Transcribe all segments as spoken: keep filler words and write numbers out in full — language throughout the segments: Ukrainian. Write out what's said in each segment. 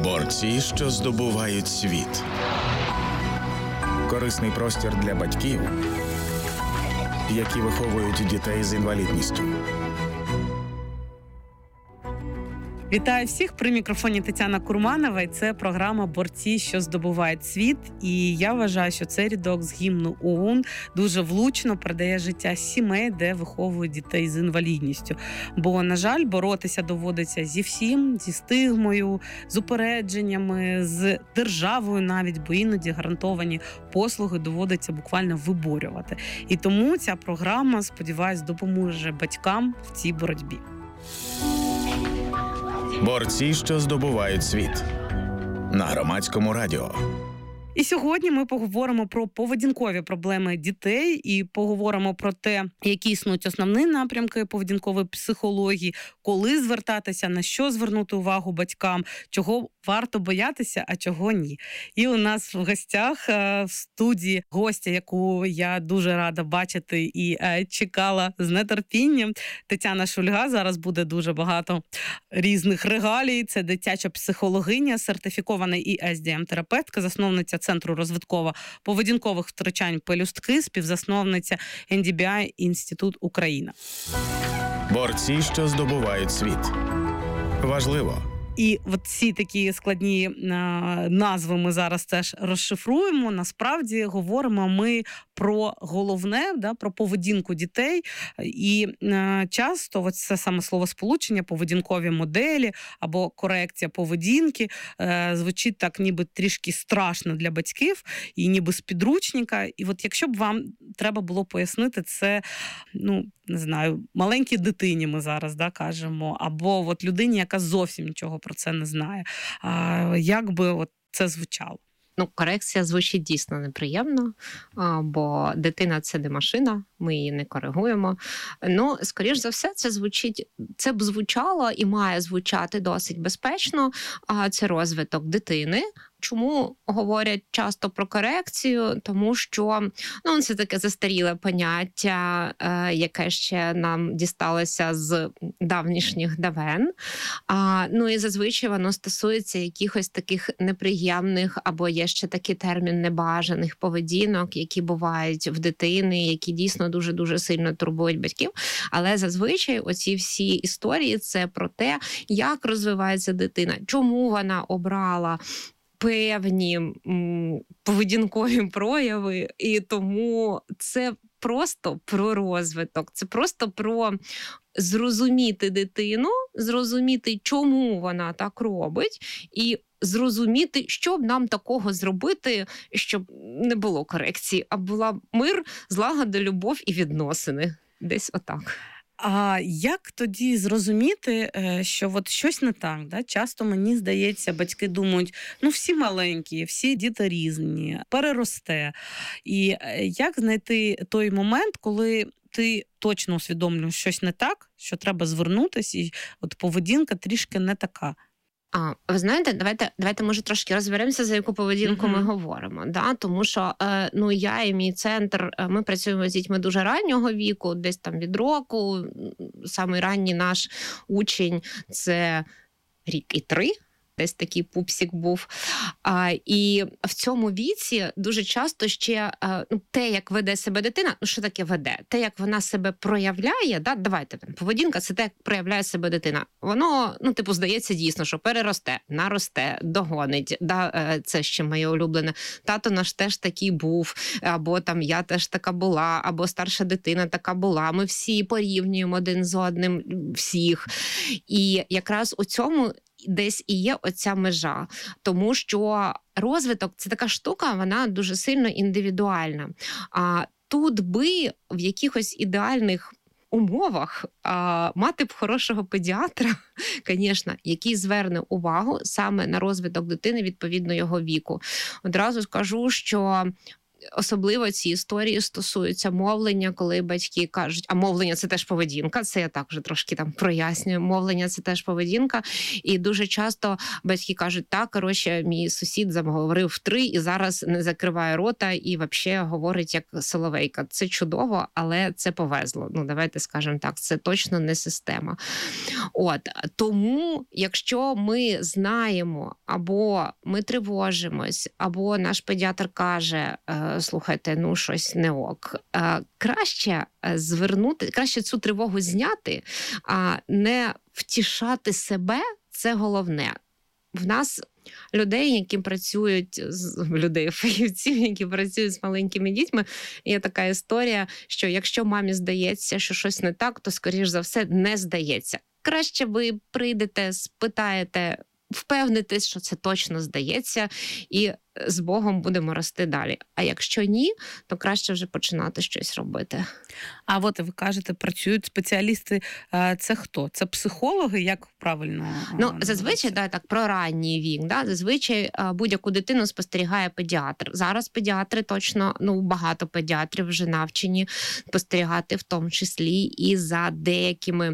Борці, що здобувають світ. Корисний простір для батьків, які виховують дітей з інвалідністю. Вітаю всіх! При мікрофоні Тетяна Курманова, і це програма «Борці, що здобувають світ». І я вважаю, що цей рядок з гімну ОУН дуже влучно передає життя сімей, де виховують дітей з інвалідністю. Бо, на жаль, боротися доводиться зі всім, зі стигмою, з упередженнями, з державою навіть, бо іноді гарантовані послуги доводиться буквально виборювати. І тому ця програма, сподіваюсь, допоможе батькам в цій боротьбі. Борці, що здобувають світ. На Громадському радіо. І сьогодні ми поговоримо про поведінкові проблеми дітей і поговоримо про те, які існують основні напрямки поведінкової психології, коли звертатися, на що звернути увагу батькам, чого варто боятися, а чого ні. І у нас в гостях в студії гостя, яку я дуже рада бачити і чекала з нетерпінням, Тетяна Шульга. Зараз буде дуже багато різних регалій. Це дитяча психологиня, сертифікована і ес ді ем-терапевтка, засновниця Центру розвитково-поведінкових втручань «Пелюстки», співзасновниця ен ді бі ай Інститут Україна. Борці, що здобувають світ. Важливо. І от ці такі складні а, назви ми зараз теж розшифруємо. Насправді говоримо ми про головне, да, про поведінку дітей. І а, часто от це саме словосполучення, поведінкові моделі або корекція поведінки а, звучить так ніби трішки страшно для батьків і ніби з підручника. І от якщо б вам треба було пояснити це, ну, не знаю, маленькій дитині ми зараз, да, кажемо, або от людині, яка зовсім нічого про це не знає. А, як би от це звучало? Ну, корекція звучить дійсно неприємно, бо дитина – це не машина, ми її не коригуємо. Ну, скоріш за все, це звучить, це б звучало і має звучати досить безпечно, а це розвиток дитини. Чому говорять часто про корекцію? Тому що, ну, це таке застаріле поняття, е, яке ще нам дісталося з давнішніх давен. А, ну і зазвичай воно стосується якихось таких неприємних, або є ще такий термін небажаних поведінок, які бувають в дитини, які дійсно дуже-дуже сильно турбують батьків. Але зазвичай оці всі історії – це про те, як розвивається дитина, чому вона обрала певні м, поведінкові прояви, і тому це просто про розвиток, це просто про зрозуміти дитину, зрозуміти, чому вона так робить, і зрозуміти, що б нам такого зробити, щоб не було корекції, а була мир, злагода, любов і відносини. Десь отак. А як тоді зрозуміти, що от щось не так? Да? Часто, мені здається, батьки думають, ну всі маленькі, всі діти різні, переросте. І як знайти той момент, коли ти точно усвідомлюєш щось не так, що треба звернутися, і от поведінка трішки не така? А, ви знаєте, давайте, давайте, може, трошки розберемося, за яку поведінку uh-huh. ми говоримо. Да? Тому що е, ну, я і мій центр, ми працюємо з дітьми дуже раннього віку, десь там від року. Самий ранній наш учень – це рік і три. Десь такий пупсик був. А, і в цьому віці дуже часто ще а, ну, те, як веде себе дитина, ну що таке веде? Те, як вона себе проявляє, да? Давайте, поведінка – це те, як проявляє себе дитина. Воно, ну, типу, здається дійсно, що переросте, наросте, догонить. Да? Це ще моє улюблене. Тато наш теж такий був, або там я теж така була, або старша дитина така була. Ми всі порівнюємо один з одним, всіх. І якраз у цьому десь і є оця межа, тому що розвиток – це така штука, вона дуже сильно індивідуальна. А тут би в якихось ідеальних умовах а, мати б хорошого педіатра, звісно, який зверне увагу саме на розвиток дитини відповідно його віку. Одразу скажу, що особливо ці історії стосуються мовлення, коли батьки кажуть, а мовлення – це теж поведінка, це я так вже трошки там прояснюю, мовлення – це теж поведінка, і дуже часто батьки кажуть, так, коротше, мій сусід заговорив в три і зараз не закриває рота і взагалі говорить як соловейка. Це чудово, але це повезло. Ну, давайте скажемо так, це точно не система. От, тому, якщо ми знаємо, або ми тривожимось, або наш педіатр каже, слухайте, ну щось не ок, краще звернути, краще цю тривогу зняти, а не втішати себе, це головне. В нас людей, які працюють, людей, фахівців, які працюють з маленькими дітьми, є така історія, що якщо мамі здається, що щось не так, то, скоріш за все, не здається. Краще ви прийдете, спитаєте, впевнитесь, що це точно здається, і з Богом будемо рости далі. А якщо ні, то краще вже починати щось робити. А от ви кажете, працюють спеціалісти. Це хто? Це психологи? Як правильно? Ну, зазвичай, да, так, про ранній вік. Да, зазвичай будь-яку дитину спостерігає педіатр. Зараз педіатри точно, ну, багато педіатрів вже навчені спостерігати, в тому числі і за деякими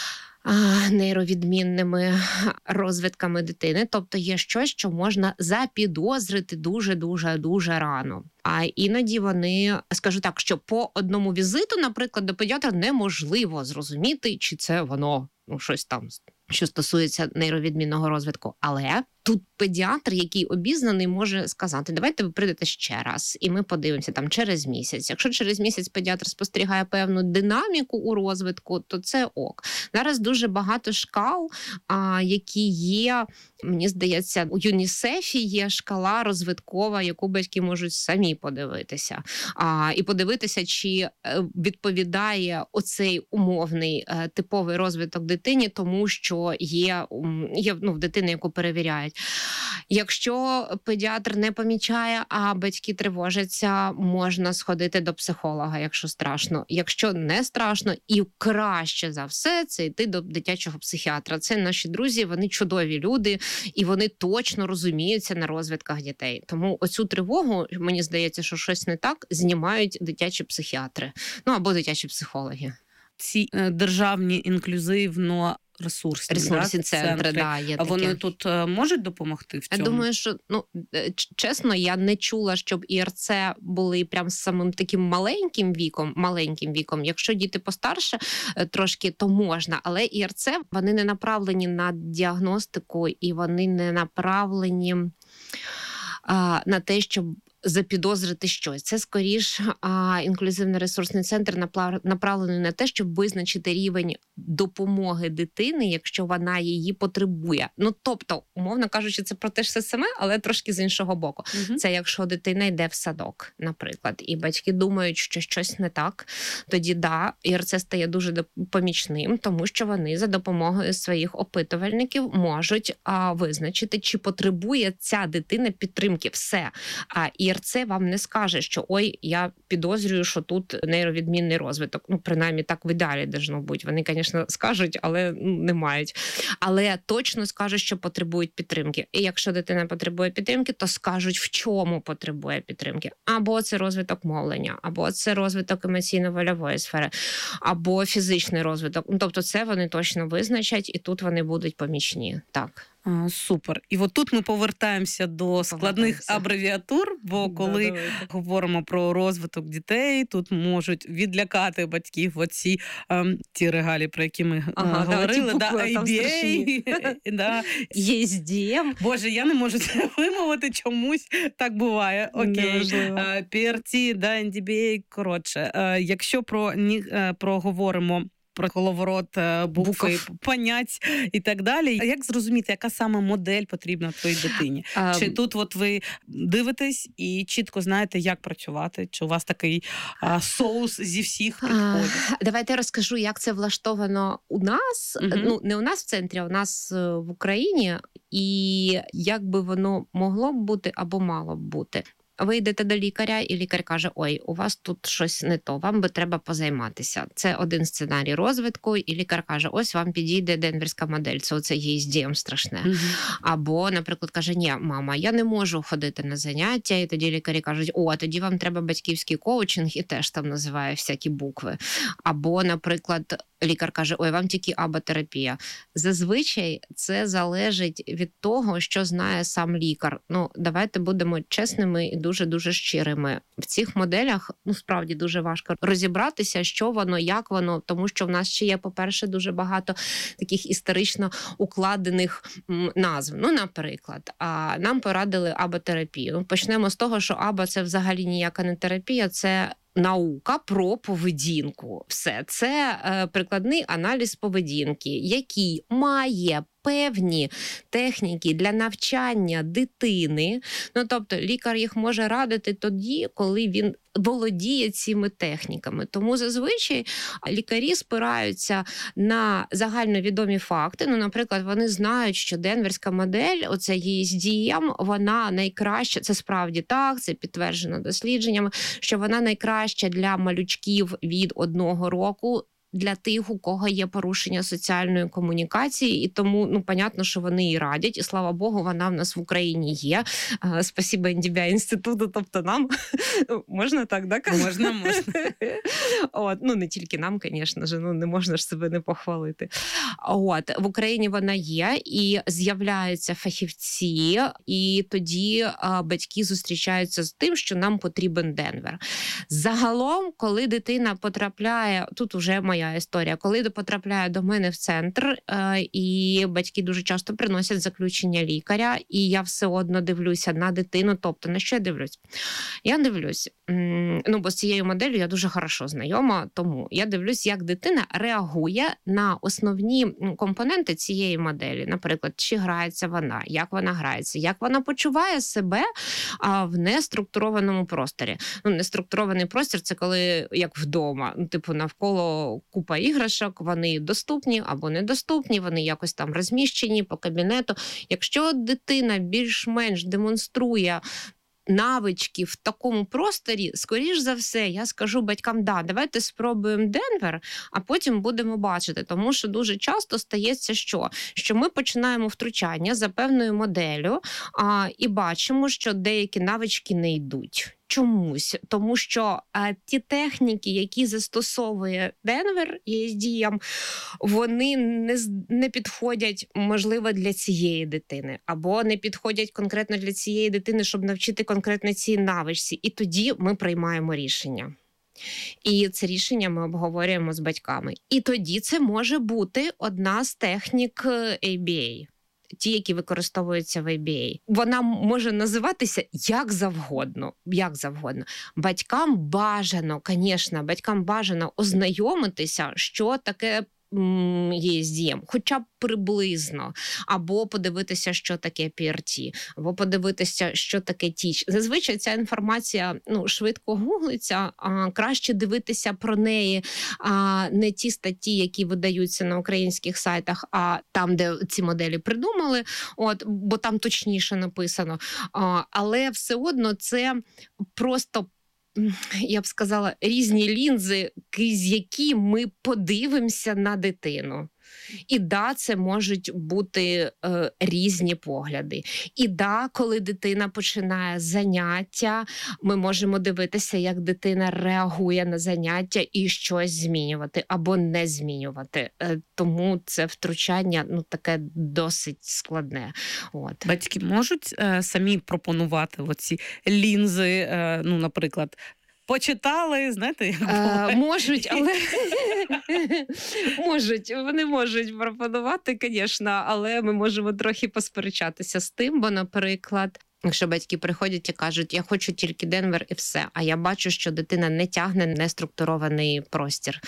нейровідмінними розвитками дитини. Тобто є щось, що можна запідозрити дуже-дуже-дуже рано. А іноді вони, скажу так, що по одному візиту, наприклад, до педіатра неможливо зрозуміти, чи це воно, ну, щось там, що стосується нейровідмінного розвитку. Але тут педіатр, який обізнаний, може сказати, давайте ви прийдете ще раз, і ми подивимося там через місяць. Якщо через місяць педіатр спостерігає певну динаміку у розвитку, то це ок. Зараз дуже багато шкал, а, які є, мені здається, у ЮНІСЕФі є шкала розвиткова, яку батьки можуть самі подивитися. А, і подивитися, чи відповідає оцей умовний типовий розвиток дитині тому, що є, є ну, в дитини, яку перевіряють. Якщо педіатр не помічає, а батьки тривожаться, можна сходити до психолога, якщо страшно. Якщо не страшно, і краще за все, це йти до дитячого психіатра. Це наші друзі, вони чудові люди, і вони точно розуміються на розвитках дітей. Тому оцю тривогу, мені здається, що щось не так, знімають дитячі психіатри. Ну, або дитячі психологи. Ці е, державні інклюзивно ресурсні, ресурсні да, центри, центри. Да, є а таке. вони тут можуть допомогти в цьому? Я думаю, що, ну, чесно, я не чула, щоб ІРЦ були прям самим таким маленьким віком, маленьким віком. Якщо діти постарше трошки, то можна. Але ІРЦ, вони не направлені на діагностику і вони не направлені а, на те, щоб запідозрити щось. Це, скоріш, а, інклюзивний ресурсний центр направлений на те, щоб визначити рівень допомоги дитини, якщо вона її потребує. Ну, тобто, умовно кажучи, це про те ж все саме, але трошки з іншого боку. Угу. Це якщо дитина йде в садок, наприклад, і батьки думають, що щось не так, тоді, да, ІРЦ стає дуже помічним, тому що вони за допомогою своїх опитувальників можуть а, визначити, чи потребує ця дитина підтримки. Все. А ІРЦ вам не скаже, що ой, я підозрюю, що тут нейровідмінний розвиток. Ну, принаймні, так в ідеалі должно бути. Вони, звісно, скажуть, але ну, не мають. Але точно скажуть, що потребують підтримки. І якщо дитина потребує підтримки, то скажуть, в чому потребує підтримки. Або це розвиток мовлення, або це розвиток емоційно-вольової сфери, або фізичний розвиток. Ну, тобто це вони точно визначать, і тут вони будуть помічні. Так. Супер. І от тут ми повертаємося до складних абревіатур, бо коли да, говоримо про розвиток дітей, тут можуть відлякати батьків оці ем, ті регалі, про які ми ага, говорили. Да, да, ей бі ей, да. ей ес ді ем. Боже, я не можу це вимовити, чомусь так буває. Окей. пі ар ті, да, ен ді бі ей, коротше. Якщо про, проговоримо про коловорот, букви, понять і так далі. Як зрозуміти, яка саме модель потрібна твоїй дитині? А, чи тут от ви дивитесь і чітко знаєте, як працювати? Чи у вас такий а, соус зі всіх підходить? Давайте я розкажу, як це влаштовано у нас. Угу. Ну, не у нас в центрі, а у нас в Україні. І як би воно могло б бути або мало б бути. ви йдете до лікаря, і лікар каже, ой, у вас тут щось не то, вам би треба позайматися. Це один сценарій розвитку, і лікар каже, ось вам підійде денверська модель, це оце є із дієм страшне. Угу. Або, наприклад, каже, ні, мама, я не можу ходити на заняття, і тоді лікарі кажуть, о, тоді вам треба батьківський коучинг, і теж там називає всякі букви. Або, наприклад, лікар каже, ой, вам тільки аботерапія. Зазвичай це залежить від того, що знає сам лікар. Ну, давайте будемо чесними і дуже-дуже щирими. В цих моделях, ну, справді дуже важко розібратися, що воно, як воно, тому що в нас ще є, по-перше, дуже багато таких історично укладених м, назв. Ну, наприклад, а нам порадили аботерапію. Ну, почнемо з того, що аба – це взагалі ніяка не терапія, це наука про поведінку. Все. Це е, прикладний аналіз поведінки, який має певні техніки для навчання дитини. Ну, тобто, лікар їх може радити тоді, коли він володіє цими техніками. Тому зазвичай лікарі спираються на загальновідомі факти. Ну, наприклад, вони знають, що денверська модель, оце ей ес ді ем, вона найкраща, це справді так, це підтверджено дослідженнями, що вона найкраща для малючків від одного року, для тих, у кого є порушення соціальної комунікації, і тому, ну, понятно, що вони її радять, і, слава Богу, вона в нас в Україні є. Спасибо ен ді бі ай інституту, тобто нам можна так, да? Можна, можна. От, ну, не тільки нам, звісно ж, ну, не можна ж себе не похвалити. От, в Україні вона є, і з'являються фахівці, і тоді а, батьки зустрічаються з тим, що нам потрібен Денвер. Загалом, коли дитина потрапляє, тут уже моя історія, коли потрапляє до мене в центр, і батьки дуже часто приносять заключення лікаря, і я все одно дивлюся на дитину. Тобто, на що я дивлюсь? Я дивлюсь, ну, бо з цією моделлю я дуже хорошо знайома, тому я дивлюсь, як дитина реагує на основні компоненти цієї моделі. Наприклад, чи грається вона, як вона грається, як вона почуває себе в неструктурованому просторі. Ну, неструктурований простір – це коли, як вдома, ну, типу, навколо купа іграшок, вони доступні або недоступні, вони якось там розміщені по кабінету. Якщо дитина більш-менш демонструє навички в такому просторі, скоріш за все, я скажу батькам, да, давайте спробуємо Денвер, а потім будемо бачити. Тому що дуже часто стається, що? Що ми починаємо втручання за певною моделлю а, і бачимо, що деякі навички не йдуть. Чомусь, тому що а, ті техніки, які застосовує Денвер ей ес ді ем, вони не, не підходять, можливо, для цієї дитини, або не підходять конкретно для цієї дитини, щоб навчити конкретно цій навичці. І тоді ми приймаємо рішення. І це рішення ми обговорюємо з батьками. І тоді це може бути одна з технік ей бі ей. Ті, які використовуються в ей бі ей. Вона може називатися як завгодно, як завгодно. Батькам бажано, звісно, батькам бажано ознайомитися, що таке ей ес ді ем, хоча б приблизно, або подивитися, що таке пі ар ті, або подивитися, що таке тіч. Зазвичай ця інформація, ну, швидко гуглиться, а краще дивитися про неї, а не ті статті, які видаються на українських сайтах, а там, де ці моделі придумали, от, бо там точніше написано. А, але все одно це просто, я б сказала, різні лінзи, крізь які ми подивимося на дитину. І да, це можуть бути е, різні погляди. І да, коли дитина починає заняття, ми можемо дивитися, як дитина реагує на заняття і щось змінювати або не змінювати. Е, тому це втручання, ну, таке досить складне. От. Батьки можуть е, самі пропонувати оці лінзи, е, ну, наприклад, почитали, знаєте, як е, можуть, але можуть, вони можуть пропонувати, звісно, але ми можемо трохи посперечатися з тим, бо, наприклад, якщо батьки приходять і кажуть, я хочу тільки Денвер і все, а я бачу, що дитина не тягне неструктурований простір.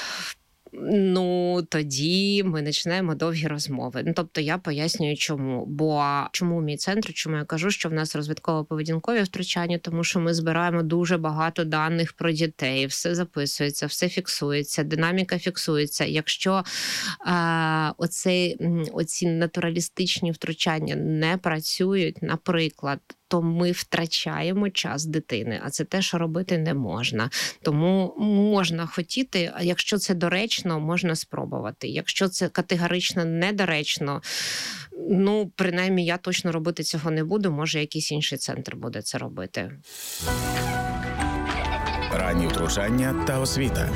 Ну, тоді ми починаємо довгі розмови. Ну, тобто я пояснюю, чому. Бо чому мій центр, чому я кажу, що в нас розвитково-поведінкові втручання, тому що ми збираємо дуже багато даних про дітей, все записується, все фіксується, динаміка фіксується. Якщо е, оці, оці натуралістичні втручання не працюють, наприклад, то ми втрачаємо час дитини, а це те, що робити не можна. Тому можна хотіти, а якщо це доречно, можна спробувати. Якщо це категорично недоречно, ну, принаймні, я точно робити цього не буду, може, якийсь інший центр буде це робити. Ранні втручання та освіта.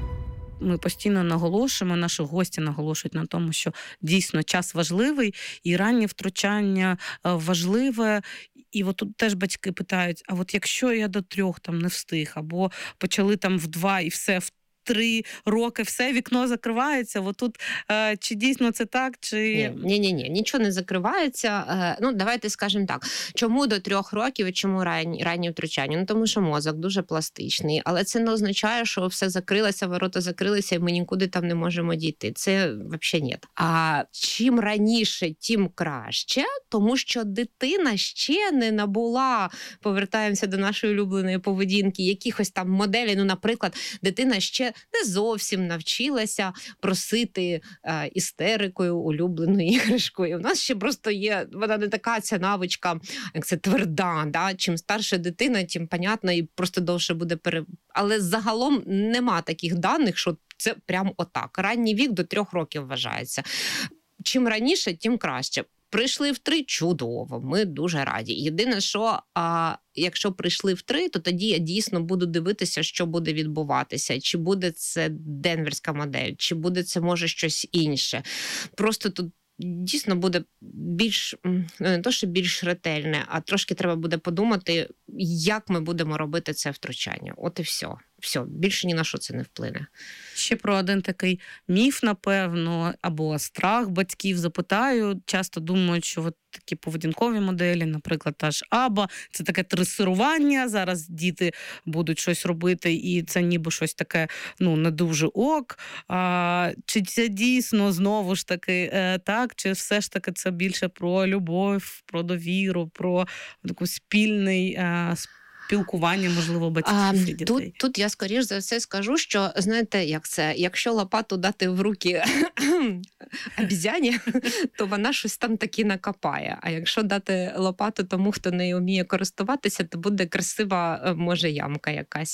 Ми постійно наголошуємо, наші гості наголошують на тому, що дійсно час важливий, і раннє втручання важливе. І от тут теж батьки питають, а от якщо я до трьох там не встиг, або почали там в два і все в три роки, все, вікно закривається, от тут е, чи дійсно це так, чи... Ні, ні, ні, нічого не закривається. Е, ну, давайте скажемо так, чому до трьох років і чому ранні, ранні втручання? Ну, тому що мозок дуже пластичний, але це не означає, що все закрилося, ворота закрилися, і ми нікуди там не можемо дійти. Це взагалі ні. А чим раніше, тим краще, тому що дитина ще не набула, повертаємося до нашої улюбленої поведінки, якихось там моделей, ну, наприклад, дитина ще не зовсім навчилася просити е, істерикою улюбленою іграшкою. У нас ще просто є, вона не така ця навичка, як це тверда. Да? Чим старша дитина, тим, понятно, і просто довше буде пере... Але загалом нема таких даних, що це прям отак. Ранній вік до трьох років вважається. Чим раніше, тим краще. Прийшли в три – чудово, ми дуже раді. Єдине, що а, якщо прийшли в три, то тоді я дійсно буду дивитися, що буде відбуватися. Чи буде це денверська модель, чи буде це, може, щось інше. Просто тут дійсно буде більш, не то, що більш ретельне, а трошки треба буде подумати, як ми будемо робити це втручання. От і все. Все, більше ні на що це не вплине. Ще про один такий міф, напевно, або страх батьків запитаю. Часто думають, що от такі поведінкові моделі, наприклад, та ж АБА, це таке тренування, зараз діти будуть щось робити, і це ніби щось таке, ну, не дуже ок. А, чи це дійсно, знову ж таки, е, так, чи все ж таки це більше про любов, про довіру, про таку спільний е, спілкування, можливо, батьків а, і дітей? Тут, тут я, скоріш за все, скажу, що, знаєте, як це, якщо лопату дати в руки обізяні, то вона щось там таки накопає. А якщо дати лопату тому, хто нею вміє користуватися, то буде красива, може, ямка якась.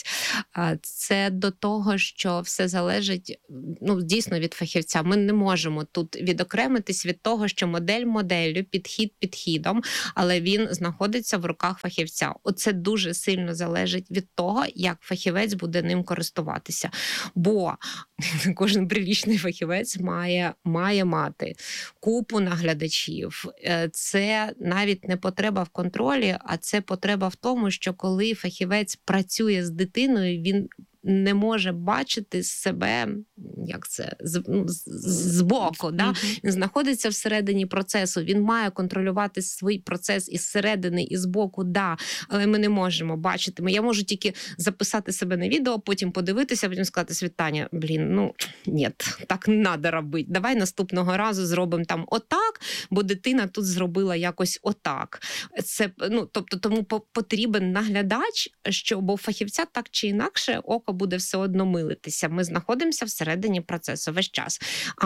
Це до того, що все залежить, ну, дійсно, від фахівця. Ми не можемо тут відокремитись від того, що модель моделлю, підхід підхідом, але він знаходиться в руках фахівця. Оце дуже сильно залежить від того, як фахівець буде ним користуватися. Бо кожен прилічний фахівець має, має мати купу наглядачів. Це навіть не потреба в контролі, а це потреба в тому, що коли фахівець працює з дитиною, він не може бачити себе, як це, з, ну, з боку, да? Він знаходиться всередині процесу, він має контролювати свій процес із середини, і з боку, да, але ми не можемо бачити. Я можу тільки записати себе на відео, потім подивитися, потім сказати: Світаня, блін, ну, ні, так не треба робити. Давай наступного разу зробимо там отак, бо дитина тут зробила якось отак. Це, ну, тобто, тому потрібен наглядач, що, бо фахівця так чи інакше око буде все одно милитися. Ми знаходимося всередині процесу весь час.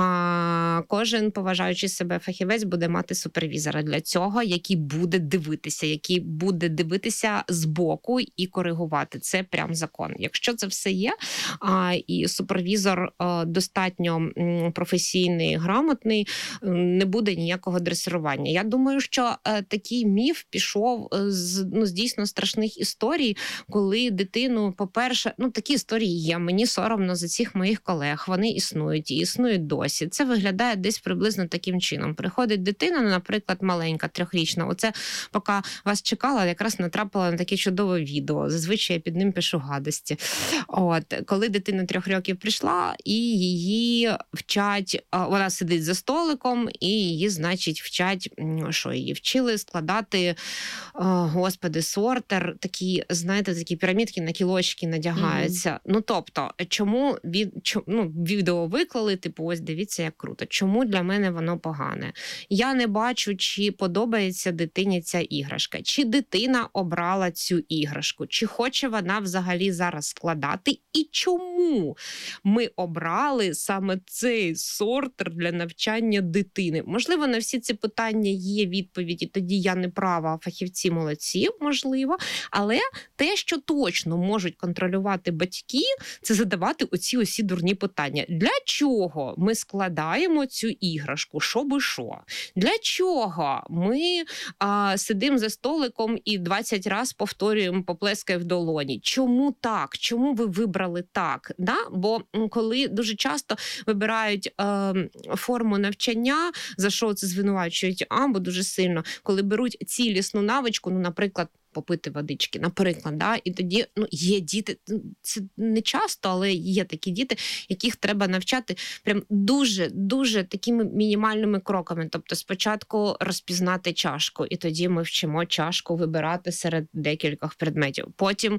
А кожен поважаючий себе фахівець буде мати супервізора для цього, який буде дивитися, який буде дивитися збоку і коригувати. Це прям закон. Якщо це все є, а, і супервізор а, достатньо професійний, грамотний, не буде ніякого дресирування. Я думаю, що а, такий міф пішов з, ну, з дійсно страшних історій, коли дитину, по-перше, ну, такі історії є, мені соромно за цих моїх колег, вони існують і існують досі. Це виглядає десь приблизно таким чином. Приходить дитина, наприклад, маленька, трьохрічна, оце поки вас чекала, якраз натрапила на таке чудове відео, зазвичай я під ним пишу гадості. От, коли дитина трьох років прийшла, і її вчать, вона сидить за столиком, і її, значить, вчать, що її вчили складати, о, господи, сортер, такі, знаєте, такі пірамідки на кілочки надягаються. дивіться, ну тобто, чому від, чому, ну, відео виклали, типу, ось дивіться, як круто. Чому для мене воно погане? Я не бачу, чи подобається дитині ця іграшка, чи дитина обрала цю іграшку, чи хоче вона взагалі зараз складати, і чому ми обрали саме цей сортер для навчання дитини. Можливо, на всі ці питання є відповіді, тоді я не права, фахівці молодці, можливо, але те, що точно можуть контролювати батьки, це задавати оці усі дурні питання. Для чого ми складаємо цю іграшку? Що би що? Для чого ми а, сидимо за столиком і двадцять разів повторюємо поплескай в долоні? Чому так? Чому ви вибрали так? Да? Бо коли дуже часто вибирають е, форму навчання, за що це звинувачують або дуже сильно, коли беруть цілісну навичку, ну, наприклад, попити водички, наприклад, да? І тоді ну, є діти, це не часто, але є такі діти, яких треба навчати прям дуже-дуже такими мінімальними кроками. Тобто спочатку розпізнати чашку, і тоді ми вчимо чашку вибирати серед декількох предметів. Потім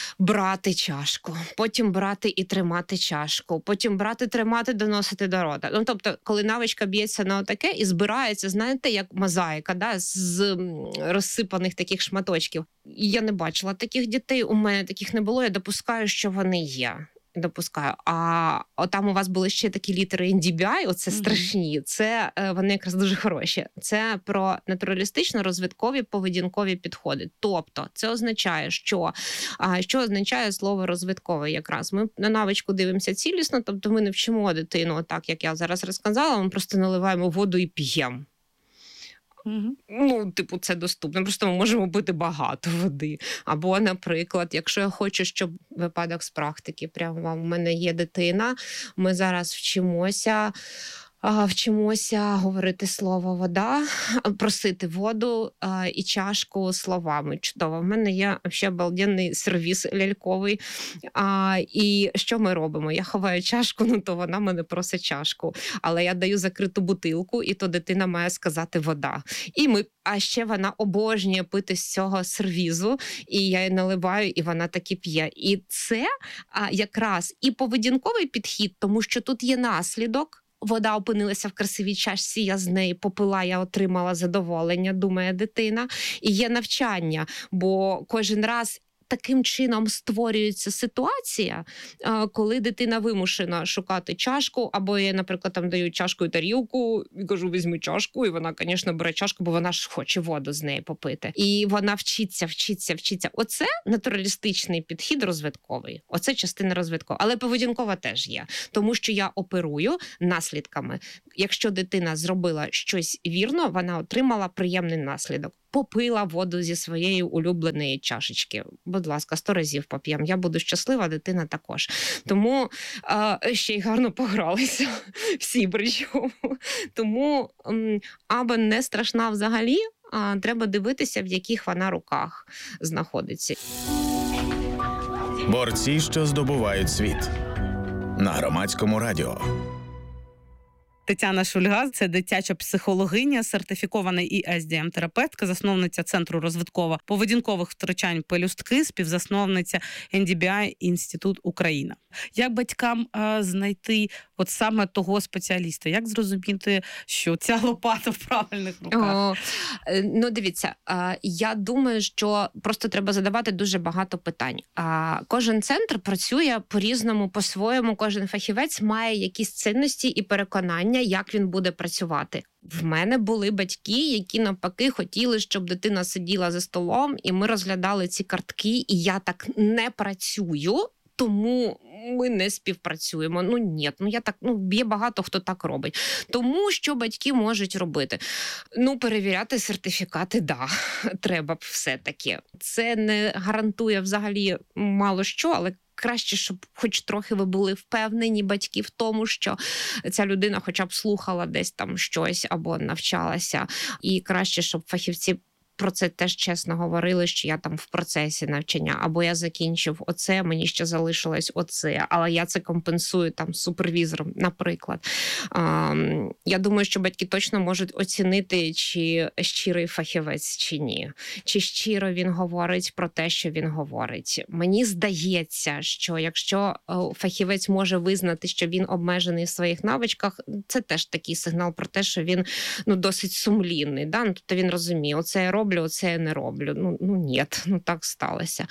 брати чашку, потім брати і тримати чашку, потім брати, тримати, доносити до рота. Ну, тобто, коли навичка б'ється на отаке і збирається, знаєте, як мозаїка, да? З розсипаних таких шматочків. Я не бачила таких дітей, у мене таких не було, я допускаю, що вони є. Допускаю. А там у вас були ще такі літери ен ді бі ай, оце mm-hmm. страшні, це вони якраз дуже хороші. Це про натуралістично-розвиткові поведінкові підходи. Тобто, це означає, що, що означає слово розвиткове якраз. Ми на навичку дивимося цілісно, тобто ми не вчимо дитину так, як я зараз розказала, ми просто наливаємо воду і п'ємо. Mm-hmm. Ну, типу, це доступно. Просто ми можемо пити багато води. Або, наприклад, якщо я хочу, щоб випадок з практики, прямо у мене є дитина, ми зараз вчимося, вчимося говорити слово «вода», просити воду і чашку словами. Чудово. В мене є взагалі обалденний сервіс ляльковий. А, і що ми робимо? Я ховаю чашку, ну то вона мене просить чашку. Але я даю закриту бутилку, і то дитина має сказати «вода». І ми, а ще вона обожнює пити з цього сервізу, і я її наливаю, і вона таки п'є. І це а, якраз і поведінковий підхід, тому що тут є наслідок. Вода опинилася в красивій чашці, я з неї попила, я отримала задоволення, думає дитина. І є навчання, бо кожен раз таким чином створюється ситуація, коли дитина вимушена шукати чашку, або я, наприклад, там даю чашку і тарілку, і кажу, візьми чашку, і вона, звісно, бере чашку, бо вона ж хоче воду з неї попити. І вона вчиться, вчиться, вчиться. Оце натуралістичний підхід розвитковий. Оце частина розвиткова. Але поведінкова теж є, тому що я оперую наслідками. Якщо дитина зробила щось вірно, вона отримала приємний наслідок. Попила воду зі своєї улюбленої чашечки. Будь ласка, сто разів поп'ємо. Я буду щаслива, дитина також. Тому а, ще й гарно погралися всі причому. Тому м, аби не страшна взагалі, а, треба дивитися, в яких вона руках знаходиться. Борці, що здобувають світ. На Громадському радіо. Тетяна Шульга – це дитяча психологиня, сертифікована і ес ді ем-терапевтка, засновниця Центру розвитково-поведінкових втручань «Пелюстки», співзасновниця ен ді бі ай Інститут Україна. Як батькам а, знайти от саме того спеціаліста? Як зрозуміти, що ця лопата в правильних руках? О, ну, дивіться, я думаю, що просто треба задавати дуже багато питань. Кожен центр працює по-різному, по-своєму, кожен фахівець має якісь цінності і переконання, як він буде працювати. В мене були батьки, які навпаки хотіли, щоб дитина сиділа за столом, і ми розглядали ці картки, і я так не працюю, тому ми не співпрацюємо. Ну, ні, ну я так, ну, є багато хто так робить. Тому що батьки можуть робити? Ну, перевіряти сертифікати, да, треба все-таки. Це не гарантує взагалі мало що, але краще, щоб хоч трохи ви були впевнені, батьки, в тому, що ця людина хоча б слухала десь там щось або навчалася. І краще, щоб фахівці про це теж чесно говорили, що я там в процесі навчання, або я закінчив оце, мені ще залишилось оце, але я це компенсую там супервізором, наприклад. Я думаю, що батьки точно можуть оцінити, чи щирий фахівець, чи ні. Чи щиро він говорить про те, що він говорить. Мені здається, що якщо фахівець може визнати, що він обмежений в своїх навичках, це теж такий сигнал про те, що він ну, досить сумлінний. Да? Ну, тобто він розуміє, оце я роблю, оце я не роблю. Ну, ну ні, ну так сталося.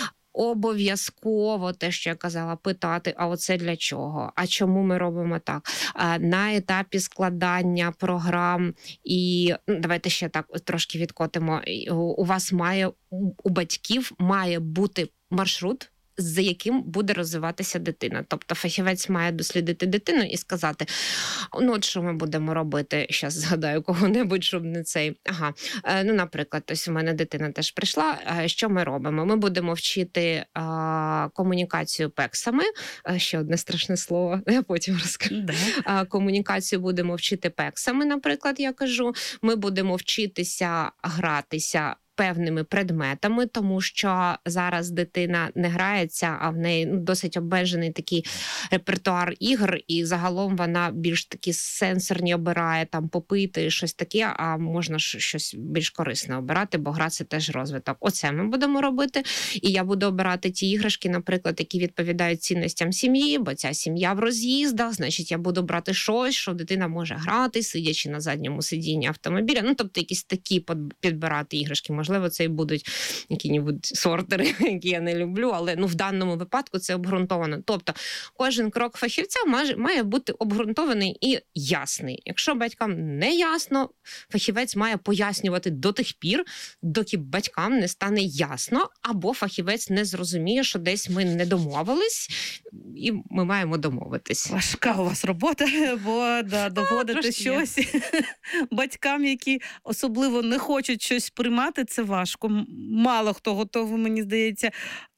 Обов'язково те, що я казала, питати, а оце для чого? А чому ми робимо так? На етапі складання програм і, ну, давайте ще так трошки відкотимо, у вас має, у батьків має бути маршрут, за яким буде розвиватися дитина. Тобто фахівець має дослідити дитину і сказати, ну от що ми будемо робити, зараз згадаю кого-небудь, щоб не цей. Ага, ну, наприклад, ось у мене дитина теж прийшла, що ми робимо? Ми будемо вчити а, комунікацію пексами, ще одне страшне слово, я потім розкажу. Да. Комунікацію будемо вчити пексами, наприклад, я кажу. Ми будемо вчитися гратися певними предметами, тому що зараз дитина не грається, а в неї ну, досить обмежений такий репертуар ігор, і загалом вона більш такі сенсорні обирає, там попити, щось таке, а можна щось більш корисне обирати, бо гра – це теж розвиток. Оце ми будемо робити, і я буду обирати ті іграшки, наприклад, які відповідають цінностям сім'ї, бо ця сім'я в роз'їздах, значить, я буду брати щось, що дитина може грати, сидячи на задньому сидінні автомобіля, ну, тобто якісь такі підбирати іграшки. Можливо, це і будуть які-небудь сортери, які я не люблю, але ну, в даному випадку це обґрунтовано. Тобто кожен крок фахівця має, має бути обґрунтований і ясний. Якщо батькам не ясно, фахівець має пояснювати до тих пір, доки батькам не стане ясно, або фахівець не зрозуміє, що десь ми не домовились, і ми маємо домовитись. Важка у вас робота, бо да, доводити а, щось батькам, які особливо не хочуть щось приймати, це важко. Мало хто готовий, мені здається,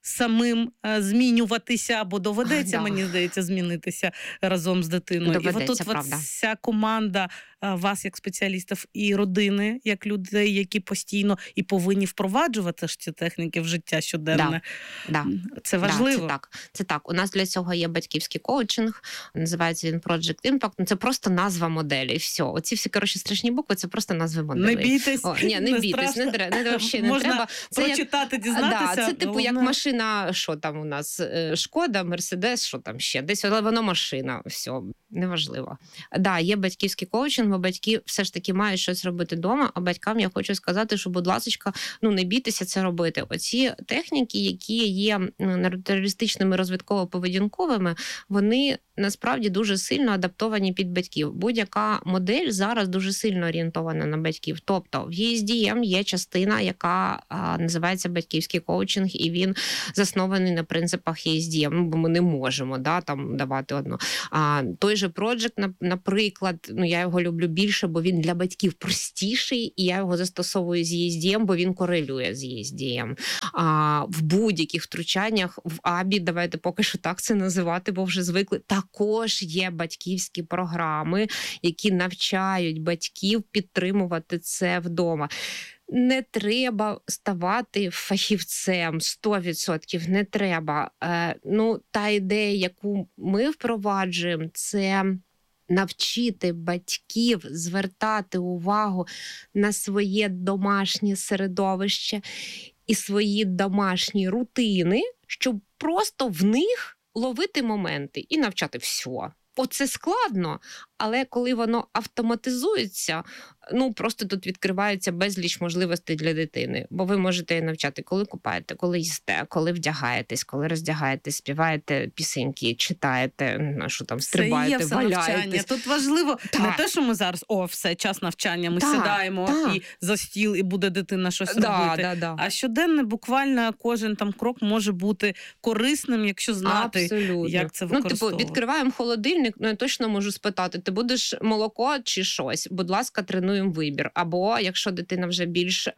самим е, змінюватися, або доведеться, а, мені да. здається, змінитися разом з дитиною. Доведеться, і отут правда. Вся команда е, вас, як спеціалістів, і родини, як людей, які постійно і повинні впроваджувати ж ці техніки в життя щоденне. Да. Це важливо. Да, це так. Це так. У нас для цього є батьківський коучинг, називається він Project Impact. Це просто назва моделі. І все. Оці всі, коротше, страшні букви, це просто назви моделі. Не бійтесь. О, ні, не, не бійтесь, не, не, не, не, не Можна треба. Це прочитати, як... дізнатися. Да, це типу головне... як машина, що там у нас, Шкода, Мерседес, що там ще, десь, але воно машина, все, неважливо. Да, є батьківський коучинг, бо батьки все ж таки мають щось робити вдома, а батькам я хочу сказати, що, будь ласка, ну не бійтеся це робити. Оці техніки, які є натуралістичними розвитково-поведінковими, вони насправді дуже сильно адаптовані під батьків. Будь-яка модель зараз дуже сильно орієнтована на батьків. Тобто в і ес ді ем є частина, яка а, називається батьківський коучинг, і він заснований на принципах і ес ді ем, бо ми не можемо да, там давати одну. А той же Project, наприклад, ну я його люблю більше, бо він для батьків простіший, і я його застосовую з і ес ді ем, бо він корелює з і ес ді ем. А в будь-яких втручаннях в АБІ, давайте поки що так це називати, бо вже звикли, також є батьківські програми, які навчають батьків підтримувати це вдома. Не треба ставати фахівцем, сто відсотків не треба. Е, ну, та ідея, яку ми впроваджуємо, це навчити батьків звертати увагу на своє домашнє середовище і свої домашні рутини, щоб просто в них ловити моменти і навчати все. Оце складно, але коли воно автоматизується, ну просто тут відкриваються безліч можливостей для дитини. Бо ви можете її навчати, коли купаєте, коли їсте, коли вдягаєтесь, коли роздягаєтесь, співаєте пісеньки, читаєте, що там, стрибаєте, валяєтесь. Тут важливо так. Не те, що ми зараз, о, все, час навчання, ми так, сідаємо так. і за стіл, і буде дитина щось да, робити. Да, да. А щоденно, буквально, кожен там крок може бути корисним, якщо знати, абсолютно. Як це використовувати. Ну, типу, відкриваємо холодильник, ну, я точно можу спитати, ти будеш молоко чи щось? Будь ласка, тренуємо вибір. Або, якщо дитина вже більш,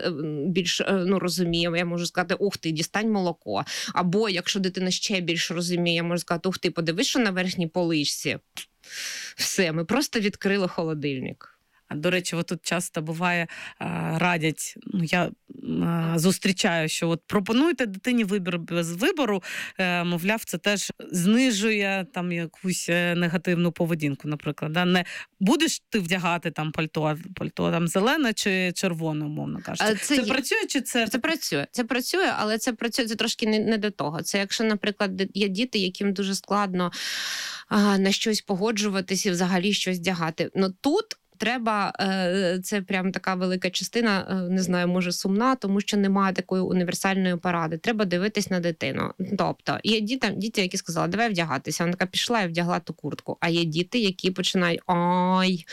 більш ну, розуміє, я можу сказати, ух ти, дістань молоко. Або, якщо дитина ще більш розуміє, я можу сказати, ух ти, подивись, що на верхній поличці. Все, ми просто відкрили холодильник. До речі, от тут часто буває, радять, ну я зустрічаю, що от пропонуйте дитині вибір без вибору, мовляв, це теж знижує там якусь негативну поведінку, наприклад. Да? Не будеш ти вдягати там пальто, пальто там зелене чи червоне, умовно кажучи. Це, це працює чи це? Це працює. Це працює, але це працює, це трошки не, не до того. Це якщо, наприклад, є діти, яким дуже складно а, на щось погоджуватись і взагалі щось вдягати. Ну тут треба, це прям така велика частина, не знаю, може сумна, тому що немає такої універсальної поради. Треба дивитись на дитину. Тобто, є діти, діти, які сказали, давай вдягатися. Вона така пішла і вдягла ту куртку. А є діти, які починають ой,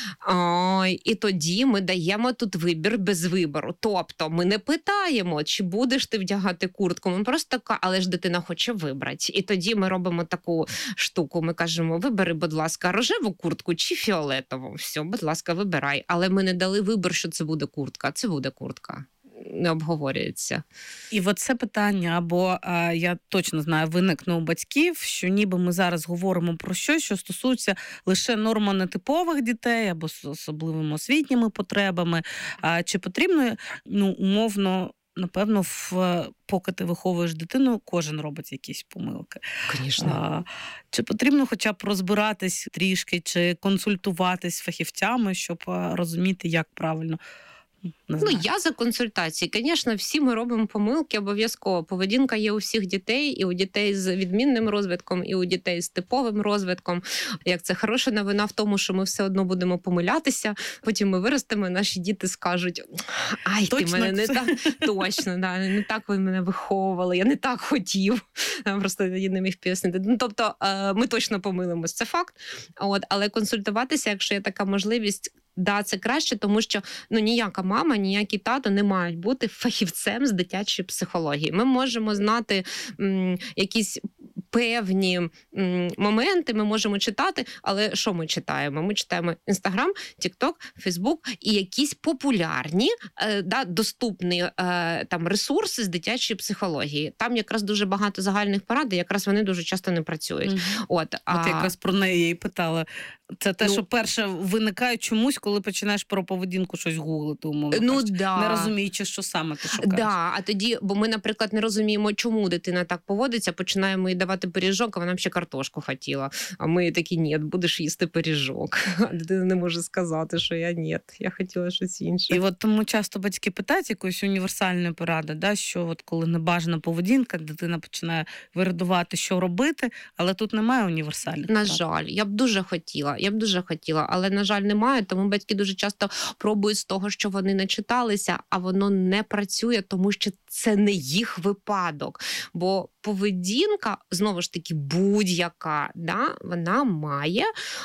ой. І тоді ми даємо тут вибір без вибору. Тобто, ми не питаємо, чи будеш ти вдягати куртку. Ми просто така, але ж дитина хоче вибрати. І тоді ми робимо таку штуку. Ми кажемо, вибери, будь ласка, рожеву куртку чи фіолетову. Все, будь ласка, вибирай. Але ми не дали вибір, що це буде куртка. Це буде куртка. Не обговорюється. І от це питання, або а, я точно знаю, виникне у батьків, що ніби ми зараз говоримо про щось, що стосується лише нормотипових дітей, або з особливими освітніми потребами. А, чи потрібно, ну, умовно, напевно, в, поки ти виховуєш дитину, кожен робить якісь помилки. Звісно. Чи потрібно хоча б розбиратись трішки, чи консультуватись з фахівцями, щоб розуміти, як правильно? Ну, я за консультації. Звісно, всі ми робимо помилки обов'язково. Поведінка є у всіх дітей, і у дітей з відмінним розвитком, і у дітей з типовим розвитком. Як це хороша новина в тому, що ми все одно будемо помилятися, потім ми виростемо, наші діти скажуть, ай, точно ти мене не так, точно, да, не так ви мене виховували, я не так хотів. Просто я не міг пояснити. Ну, тобто, ми точно помилимось, це факт. От, але консультуватися, якщо є така можливість, да, це краще, тому що ну, ніяка мама, ніякий тато не мають бути фахівцем з дитячої психології. Ми можемо знати м, якісь певні м, моменти, ми можемо читати, але що ми читаємо? Ми читаємо Інстаграм, Тікток, Фейсбук і якісь популярні, е, да, доступні е, там, ресурси з дитячої психології. Там якраз дуже багато загальних порад, і якраз вони дуже часто не працюють. Mm-hmm. От, а... От якраз про неї я і питала. Це те, ну, що перше виникає чомусь, коли починаєш про поведінку щось гуглити, умовно ну, кажучи, да. не розуміючи, що саме ти шукаєш. Да, а тоді, бо ми, наприклад, не розуміємо, чому дитина так поводиться, починаємо їй давати пиріжок, а вона ще картошку хотіла. А ми такі, ні, будеш їсти пиріжок. А дитина не може сказати, що я ні, я хотіла щось інше. І от тому часто батьки питають якоїсь універсальної поради, да, що от коли небажана поведінка, дитина починає вирадувати, що робити, але тут немає універсальних На порад. жаль, я б дуже хотіла. Я б дуже хотіла, але, на жаль, немає, тому батьки дуже часто пробують з того, що вони начиталися, а воно не працює, тому що це не їх випадок. Бо поведінка, знову ж таки, будь-яка, да, вона має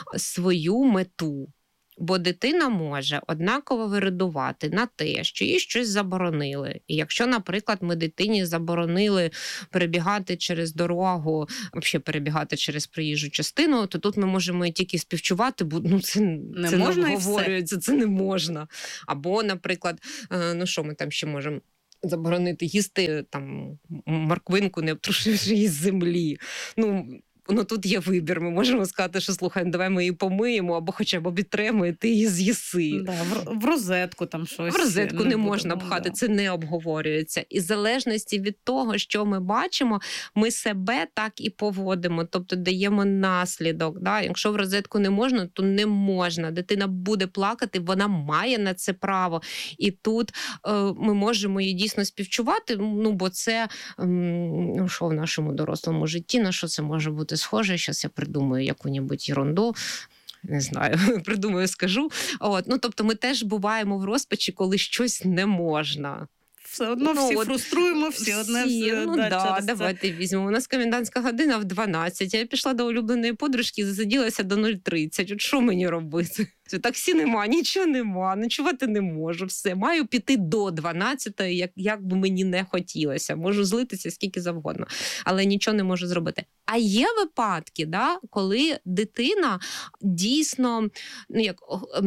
свою мету. Бо дитина може однаково вирадувати на те, що їй щось заборонили. І якщо, наприклад, ми дитині заборонили перебігати через дорогу, взагалі перебігати через проїжджу частину, то тут ми можемо тільки співчувати, бо ну, це не це можна не обговорюється, це не можна. Або, наприклад, ну що ми там ще можемо? Заборонити їсти там морквинку, не обтрушивши її з землі. Ну, Ну, тут є вибір. Ми можемо сказати, що, слухай, давай ми її помиємо, або хоча б обітремо, і ти її з'їси. Да, в, в розетку там щось. В розетку не, не можна будемо, пхати, да. Це не обговорюється. І в залежності від того, що ми бачимо, ми себе так і поводимо, тобто даємо наслідок. Да? Якщо в розетку не можна, то не можна. Дитина буде плакати, вона має на це право. І тут е, ми можемо її дійсно співчувати, ну, бо це, е, ну, що в нашому дорослому житті, на що це може бути схоже, зараз я придумаю яку-небудь ерунду, не знаю, придумаю, скажу. От, ну, тобто ми теж буваємо в розпачі, коли щось не можна. Все одно ну, всі от, фруструємо, всі, всі одне все. Ну, да, да, давайте візьмемо. У нас комендантська година в дванадцять, я пішла до улюбленої подружки і засиділася до нуль тридцять. От що мені робити? Таксі нема, нічого нема, ночувати не можу, все. Маю піти до дванадцятої, як, як би мені не хотілося. Можу злитися скільки завгодно, але нічого не можу зробити. А є випадки, да, коли дитина дійсно, ну, як,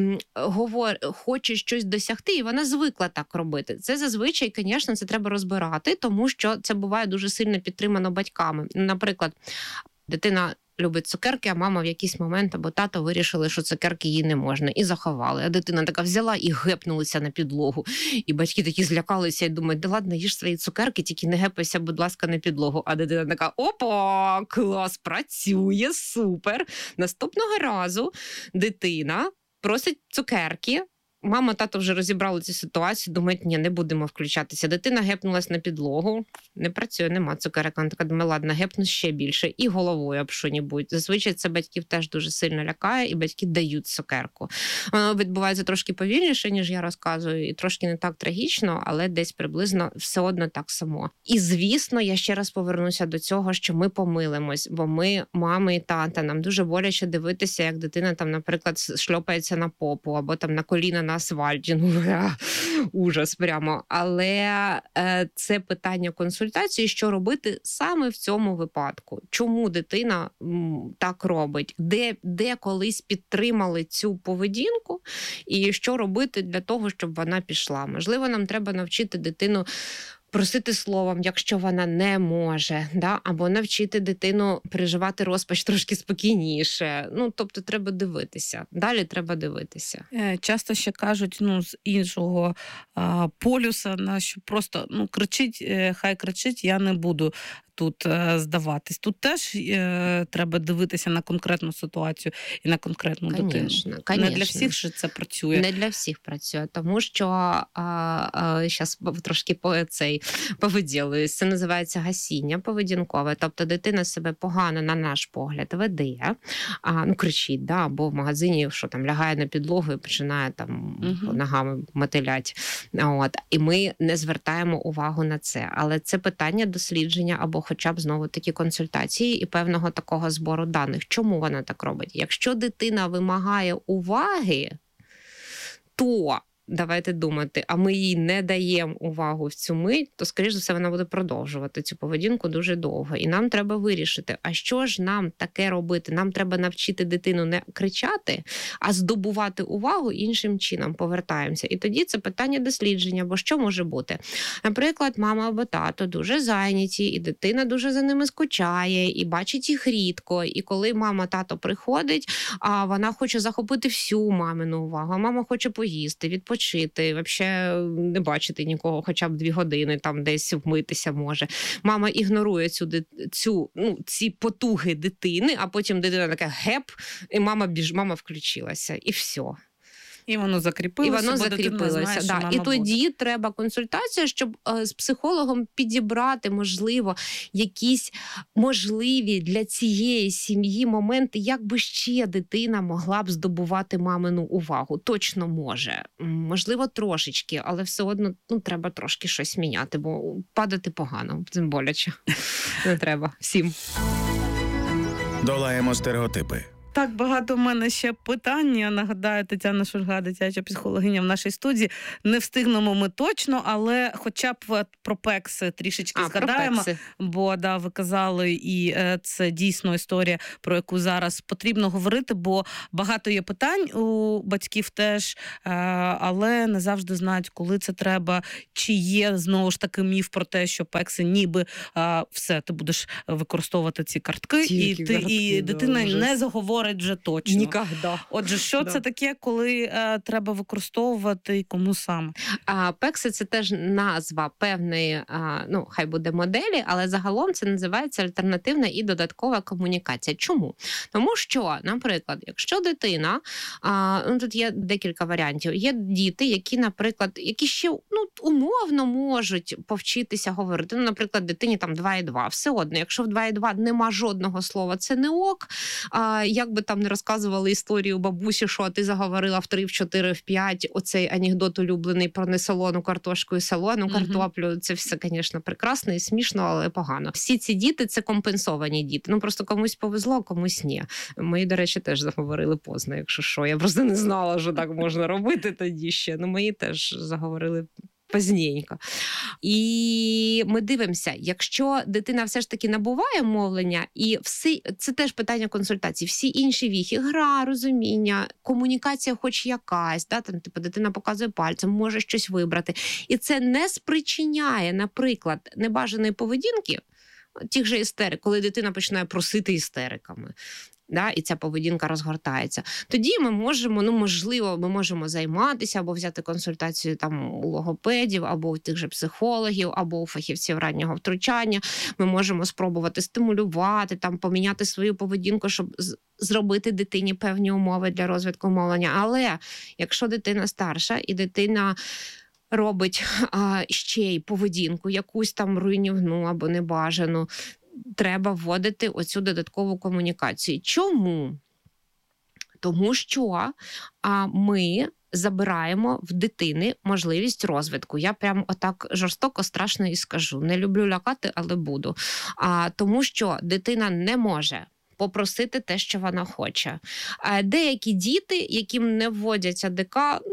говор, хоче щось досягти, і вона звикла так робити. Це зазвичай, звісно, це треба розбирати, тому що це буває дуже сильно підтримано батьками. Наприклад, дитина любить цукерки, а мама в якийсь момент або тато вирішили, що цукерки їй не можна, і заховали. А дитина така взяла і гепнулася на підлогу. І батьки такі злякалися і думають, да ладно, їж свої цукерки, тільки не гепайся, будь ласка, на підлогу. А дитина така, опа, клас, працює, супер. Наступного разу дитина просить цукерки. Мама, тато вже розібрали цю ситуацію, думають, ні, не будемо включатися. Дитина гепнулась на підлогу, не працює, нема цукерок. Вона така думає, ладно, гепну ще більше. І головою об що-небудь. Зазвичай це батьків теж дуже сильно лякає, і батьки дають цукерку. Воно відбувається трошки повільніше, ніж я розказую, і трошки не так трагічно, але десь приблизно все одно так само. І, звісно, я ще раз повернуся до цього, що ми помилимось, бо ми, мами і тата, нам дуже боляче дивитися, як дитина там, наприклад, шльопається на попу, або там на коліна на асфальті, ну, ужас прямо. Але е, це питання консультації, що робити саме в цьому випадку. Чому дитина м, так робить? Де, де колись підтримали цю поведінку? І що робити для того, щоб вона пішла? Можливо, нам треба навчити дитину просити словом, якщо вона не може, да? Або навчити дитину переживати розпач трошки спокійніше. Ну, тобто треба дивитися. Далі треба дивитися. Часто ще кажуть, ну, з іншого а, полюса, на що просто, ну, кричить, хай кричить, я не буду тут е, здаватись. Тут теж е, треба дивитися на конкретну ситуацію і на конкретну Конечно, дитину. конечно. Не для всіх же це працює. Не для всіх працює, тому що зараз трошки по цей повиділююсь. Це називається гасіння поведінкове. Тобто дитина себе погано, на наш погляд, веде, а, ну, кричить, да, або в магазині, що там лягає на підлогу і починає там угу. ногами мотилять. От. І ми не звертаємо увагу на це. Але це питання дослідження або хоча б знову такі консультації і певного такого збору даних. Чому вона так робить? Якщо дитина вимагає уваги, то давайте думати, а ми їй не даємо увагу в цю мить, то, скоріш за все, вона буде продовжувати цю поведінку дуже довго. І нам треба вирішити, а що ж нам таке робити? Нам треба навчити дитину не кричати, а здобувати увагу іншим чином. Повертаємося. І тоді це питання дослідження, бо що може бути? Наприклад, мама або тато дуже зайняті, і дитина дуже за ними скучає, і бачить їх рідко. І коли мама, тато приходить, а вона хоче захопити всю мамину увагу, а мама хоче поїсти, відпочити, Вчити, взагалі не бачити нікого, хоча б дві години, там десь вмитися може. Мама ігнорує цю, цю, ну, ці потуги дитини, а потім дитина така геп, і мама біж, мама включилася, і все. І воно закріпилося, і воно бо закріпилося. Знає, да. І тоді буде. Треба консультація, щоб е, з психологом підібрати, можливо, якісь можливі для цієї сім'ї моменти, як би ще дитина могла б здобувати мамину увагу. Точно може. Можливо, трошечки, але все одно, ну, треба трошки щось міняти, бо падати погано, тим боляче. Не треба всім. Долаємо стереотипи. Так багато в мене ще питань. Я нагадаю, Тетяна Шульга, дитяча психологиня в нашій студії. Не встигнемо ми точно, але хоча б про пекси трішечки а, згадаємо. Бо, да, ви казали, і це дійсно історія, про яку зараз потрібно говорити, бо багато є питань у батьків теж, але не завжди знають, коли це треба, чи є, знову ж таки, міф про те, що пекси ніби все, ти будеш використовувати ці картки, Тільки і, ти, картки, і да, дитина вже. не заговорить вже точно. Нікогда. Отже, що да. це таке, коли е, треба використовувати і кому саме? А, пекси – це теж назва певної, а, ну, хай буде моделі, але загалом це називається альтернативна і додаткова комунікація. Чому? Тому що, наприклад, якщо дитина, а, ну, тут є декілька варіантів, є діти, які, наприклад, які ще, ну, умовно можуть повчитися говорити. Ну, наприклад, дитині там два і два. Все одно, якщо в два і два нема жодного слова, це не ок. А, як би там не розказували історію бабусі, що ти заговорила в три, в чотири, в п'ять, оцей анекдот улюблений про несолону картошку і солону uh-huh. картоплю, це все, звісно, прекрасно і смішно, але погано. Всі ці діти – це компенсовані діти. Ну, просто комусь повезло, комусь ні. Мої, до речі, теж заговорили поздно, якщо що. Я просто не знала, що так можна робити тоді ще. Ну, мої теж заговорили позненько. І ми дивимося, якщо дитина все ж таки набуває мовлення, і всі, це теж питання консультації, всі інші віхи, гра, розуміння, комунікація хоч якась, да, там, типу, дитина показує пальцем, може щось вибрати. І це не спричиняє, наприклад, небажаної поведінки, тих же істерик, коли дитина починає просити істериками, да, і ця поведінка розгортається, тоді ми можемо, ну, можливо, ми можемо займатися або взяти консультацію там у логопедів, або у тих же психологів, або у фахівців раннього втручання. Ми можемо спробувати стимулювати, там, поміняти свою поведінку, щоб зробити дитині певні умови для розвитку мовлення. Але якщо дитина старша і дитина робить а, ще й поведінку, якусь там руйнівну або небажану, треба вводити оцю додаткову комунікацію. Чому? Тому що а, ми забираємо в дитини можливість розвитку. Я прям отак жорстоко, страшно і скажу. Не люблю лякати, але буду. А, тому що дитина не може попросити те, що вона хоче. А деякі діти, яким не вводять АДК,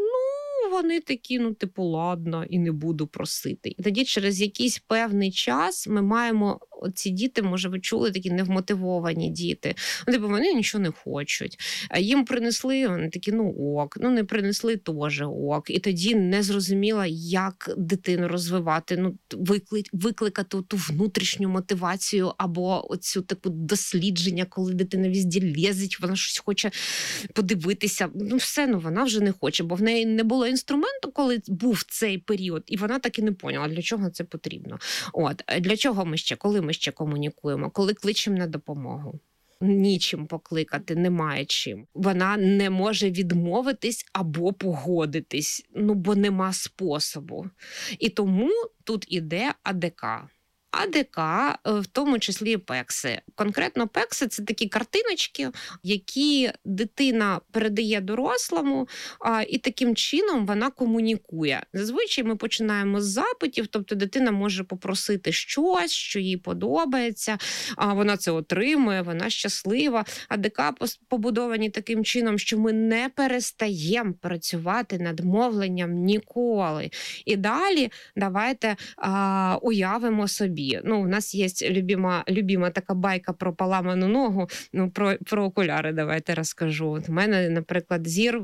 ну, вони такі, ну, типу, ладно, і не буду просити. І тоді через якийсь певний час ми маємо, оці діти, може, ви чули, такі невмотивовані діти. Ну, типу, вони нічого не хочуть. Їм принесли, вони такі, ну, ок. Ну, не принесли, теж ок. І тоді не зрозуміла, як дитину розвивати, ну, виклик, викликати ту внутрішню мотивацію або оцю таку дослідження, коли дитина візді лізить, вона щось хоче подивитися. Ну, все, ну, вона вже не хоче, бо в неї не було інструменту, коли був цей період, і вона так і не поняла, для чого це потрібно. От, для чого ми ще, коли ми ще комунікуємо, коли кличемо на допомогу. Нічим покликати, немає чим. Вона не може відмовитись або погодитись, ну, бо нема способу. І тому тут іде АДК. АДК, в тому числі і пекси. Конкретно пекси – це такі картиночки, які дитина передає дорослому, а, і таким чином вона комунікує. Зазвичай ми починаємо з запитів, тобто дитина може попросити щось, що їй подобається, а вона це отримує, вона щаслива. АДК побудовані таким чином, що ми не перестаємо працювати над мовленням ніколи. І далі давайте а, уявимо собі. Ну, у нас є любима, любима така байка про поламану ногу, ну, про, про окуляри давайте розкажу. От у мене, наприклад, зір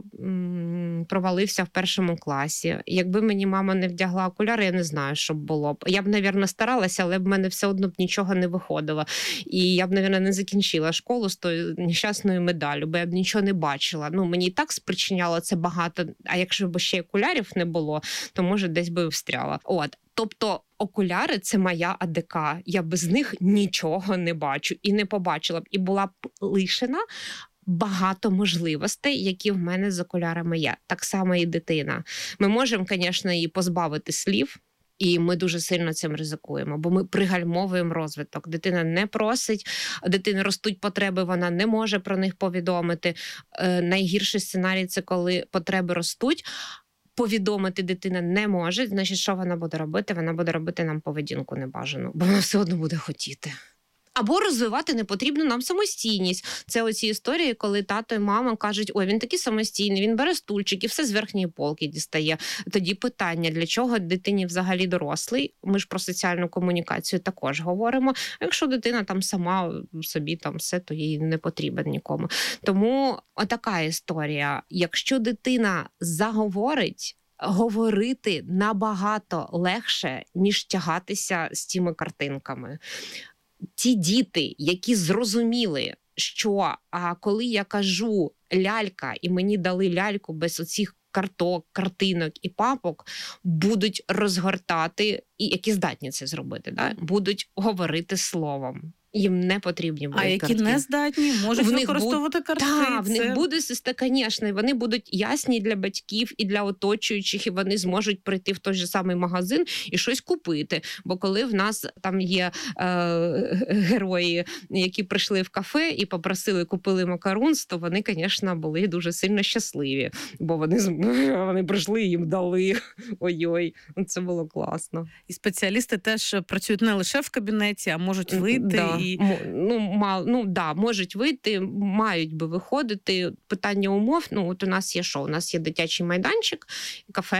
м- провалився в першому класі. Якби мені мама не вдягла окуляри, я не знаю, що б було б. Я б, мабуть, старалася, але в мене все одно б нічого не виходило. І я б, мабуть, не закінчила школу з тою нещасною медаллю, бо я б нічого не бачила. Ну, мені і так спричиняло це багато, а якщо б ще окулярів не було, то, може, десь би встряла. От. Тобто окуляри – це моя АДК. Я без них нічого не бачу і не побачила б. І була б лишена багато можливостей, які в мене з окулярами є. Так само і дитина. Ми можемо, звісно, її позбавити слів, і ми дуже сильно цим ризикуємо, бо ми пригальмовуємо розвиток. Дитина не просить, дитини ростуть потреби, вона не може про них повідомити. Е, найгірший сценарій – це коли потреби ростуть, повідомити дитина не може, значить, що вона буде робити? Вона буде робити нам поведінку небажану, бо вона все одно буде хотіти. Або розвивати непотрібну нам самостійність. Це оці історії, коли тато і мама кажуть, ой, він такий самостійний, він бере стульчик і все з верхньої полки дістає. Тоді питання, для чого дитині взагалі дорослий? Ми ж про соціальну комунікацію також говоримо. Якщо дитина там сама собі там все, то їй не потрібен нікому. Тому отака історія. Якщо дитина заговорить, говорити набагато легше, ніж тягатися з тими картинками. Ті діти, які зрозуміли, що а коли я кажу лялька, і мені дали ляльку без оцих карток, картинок і папок, будуть розгортати, і які здатні це зробити, да? Будуть говорити словом. Їм не потрібні будуть А які картки. не здатні, можуть в використовувати буд... картки. Так, в це... них буде система, звісно, вони будуть ясні для батьків і для оточуючих, і вони зможуть прийти в той же самий магазин і щось купити. Бо коли в нас там є е- герої, які прийшли в кафе і попросили, купили макарунс, то вони, звісно, були дуже сильно щасливі. Бо вони, вони прийшли і їм дали. Ой-ой, це було класно. І спеціалісти теж працюють не лише в кабінеті, а можуть вийти. Да. І... Ну, мал, ну, да, можуть вийти, мають би виходити. Питання умов, ну, от у нас є що? У нас є дитячий майданчик, кафе,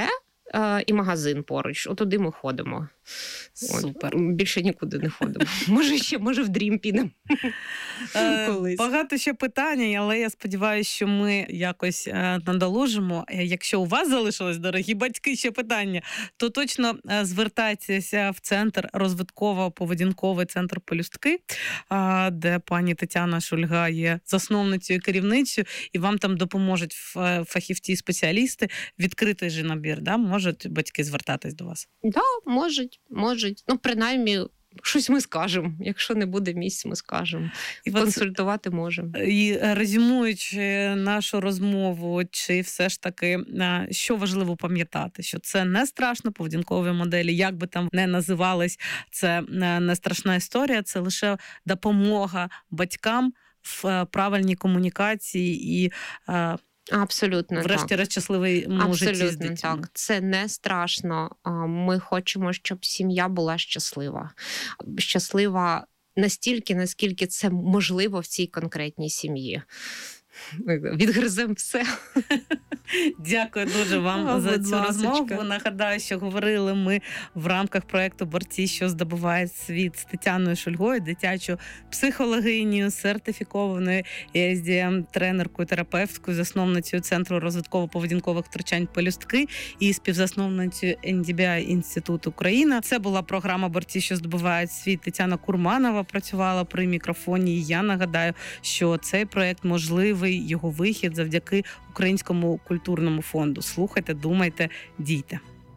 е, і магазин поруч. Отуди ми ходимо. Супер. От, більше нікуди не ходимо. Може, ще, може, в Дрім підемо. Е, багато ще питань, але я сподіваюся, що ми якось е, надолужимо. Якщо у вас залишилось, дорогі батьки, ще питання, то точно е, звертайтеся в центр розвитково-поведінковий центр «Пелюстки», е, де пані Тетяна Шульга є засновницею і керівницею, і вам там допоможуть фахівці-спеціалісти. Відкритий же набір, да? Можуть батьки звертатись до вас? Так, да, можуть, можуть. Ну, принаймні, щось ми скажемо. Якщо не буде місць, ми скажемо. І консультувати можемо. І резюмуючи нашу розмову, чи все ж таки, що важливо пам'ятати, що це не страшно, поведінкові моделі, як би там не називались, це не страшна історія, це лише допомога батькам в правильній комунікації і Абсолютно врешті-решт щасливий житті з дітьми. Так. Це не страшно. Ми хочемо, щоб сім'я була щаслива. Щаслива настільки, наскільки це можливо в цій конкретній сім'ї. Відгриземо все. Дякую дуже вам О, за цю ласочка. розмову. Нагадаю, що говорили ми в рамках проєкту «Борці, що здобувають світ» з Тетяною Шульгою, дитячою психологинею, сертифікованою і ес ді ем-тренеркою, терапевткою, засновницею Центру розвитково-поведінкових втручань «Пелюстки» і співзасновницею ен ді бі ай Інститут Україна. Це була програма «Борці, що здобувають світ». Тетяна Курманова працювала при мікрофоні. І я нагадаю, що цей проєкт можливий, його вихід завдяки Українському культурному фонду. Слухайте, думайте, дійте.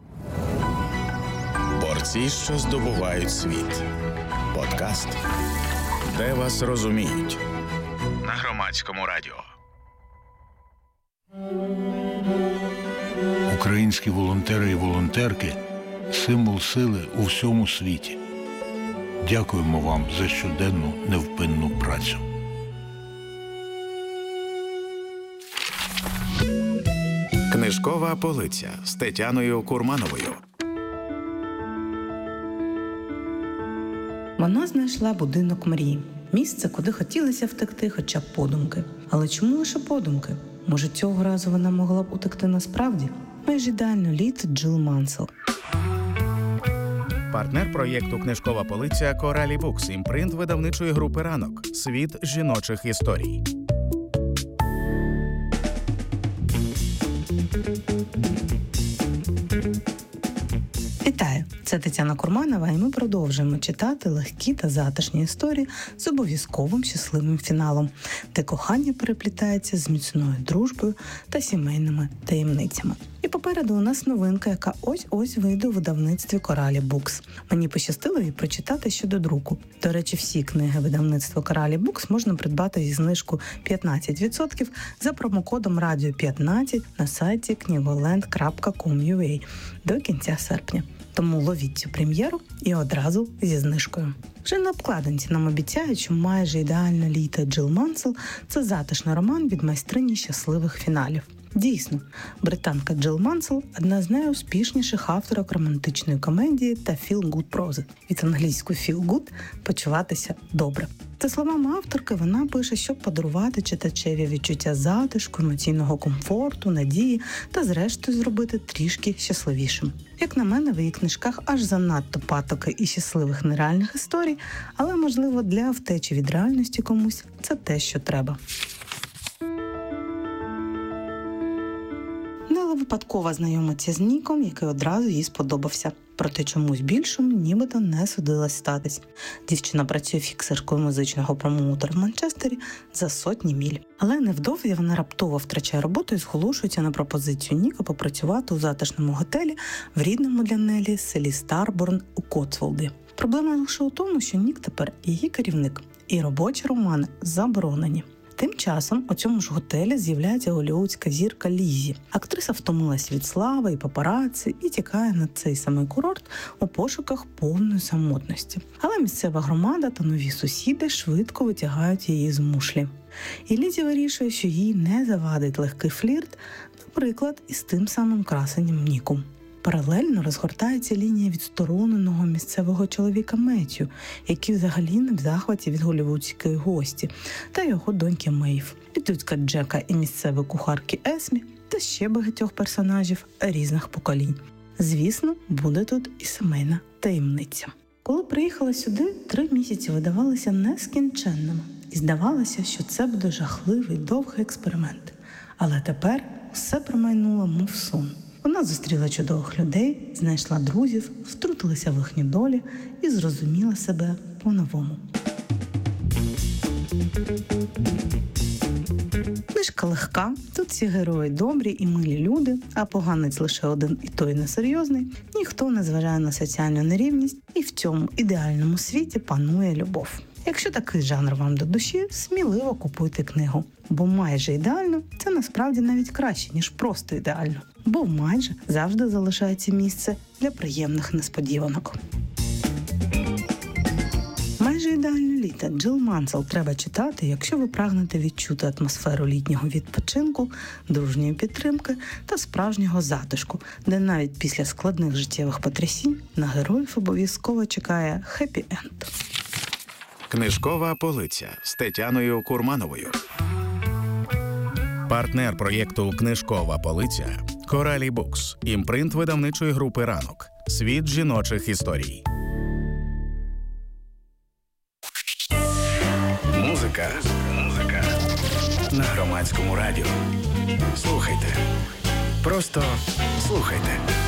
Борці, що здобувають світ. Подкаст, де вас розуміють. На Громадському радіо. Українські волонтери і волонтерки – символ сили у всьому світі. Дякуємо вам за щоденну невпинну працю. Книжкова полиця з Тетяною Курмановою. Вона знайшла будинок мрії. Місце, куди хотілося втекти хоча б подумки. Але чому лише подумки? Може, цього разу вона могла б утекти насправді? Майже ідеально літо Джил Мансел. Партнер проєкту «Книжкова полиця» Коралі Букс, імпринт видавничої групи «Ранок». Світ жіночих історій. Вітаю! Це Тетяна Курманова, і ми продовжуємо читати легкі та затишні історії з обов'язковим щасливим фіналом, де кохання переплітається з міцною дружбою та сімейними таємницями. І попереду у нас новинка, яка ось-ось вийде у видавництві Коралі Букс. Мені пощастило її прочитати щодо друку. До речі, всі книги видавництва Коралі Букс можна придбати зі знижкою п'ятнадцять відсотків за промокодом радіо п'ятнадцять на сайті книголенд крапка ком крапка ю а до кінця серпня. Тому ловіть цю прем'єру і одразу зі знижкою. Вже на обкладинці нам обіцяють, що майже ідеальне літо Джил Мансел – це затишний роман від майстрині щасливих фіналів. Дійсно, британка Джил Мансел – одна з найуспішніших авторок романтичної комедії та feel-good прози. Від англійської feel good – почуватися добре. За словами авторки, вона пише, щоб подарувати читачеві відчуття затишку, емоційного комфорту, надії та зрештою зробити трішки щасливішим. Як на мене, в її книжках аж занадто патоки і щасливих нереальних історій, але, можливо, для втечі від реальності комусь це те, що треба. Нелла випадково знайомиться з Ніком, який одразу їй сподобався. Проте чомусь більшому нібито не судилось статись. Дівчина працює фіксеркою музичного промоутера в Манчестері за сотні міль. Але невдовзі вона раптово втрачає роботу і зголошується на пропозицію Ніка попрацювати у затишному готелі в рідному для Неллі селі Старборн у Котсволді. Проблема лише у тому, що Нік тепер її керівник, і робочі романи заборонені. Тим часом у цьому ж готелі з'являється голлівудська зірка Ліззі. Актриса втомилась від слави і папараці і тікає на цей самий курорт у пошуках повної самотності. Але місцева громада та нові сусіди швидко витягають її з мушлі. І Ліззі вирішує, що їй не завадить легкий флірт, наприклад, із тим самим красенням Ніком. Паралельно розгортається лінія відстороненого місцевого чоловіка Меттью, який взагалі не в захваті від голлівудської гості, та його доньки Мейв, підлюдська Джека і місцевої кухарки Есмі, та ще багатьох персонажів різних поколінь. Звісно, буде тут і сімейна таємниця. Коли приїхала сюди, три місяці видавалися нескінченними. І здавалося, що це буде жахливий, довгий експеримент. Але тепер все промайнуло, мов сон. Вона зустріла чудових людей, знайшла друзів, втрутилася в їхні долі і зрозуміла себе по-новому. Книжка легка, тут всі герої добрі і милі люди, а поганець лише один і той несерйозний. Ніхто не зважає на соціальну нерівність, і в цьому ідеальному світі панує любов. Якщо такий жанр вам до душі, сміливо купуйте книгу. Бо майже ідеально – це насправді навіть краще, ніж просто ідеально. Бо в майже завжди залишається місце для приємних несподіванок. Майже ідеальне літо. Джил Мансел треба читати, якщо ви прагнете відчути атмосферу літнього відпочинку, дружньої підтримки та справжнього затишку, де навіть після складних життєвих потрясінь на героїв обов'язково чекає хеппі-енд. Книжкова полиця з Тетяною Курмановою. Партнер проєкту «Книжкова полиця» – Коралі Букс, імпринт видавничої групи «Ранок». Світ жіночих історій. Музика. Музика. На Громадському радіо. Слухайте. Просто слухайте.